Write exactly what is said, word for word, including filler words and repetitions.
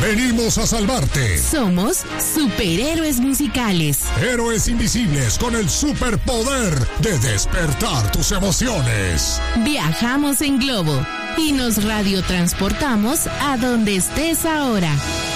Venimos a salvarte. Somos superhéroes musicales. Héroes invisibles con el superpoder de despertar tus emociones. Viajamos en globo y nos radiotransportamos a donde estés ahora.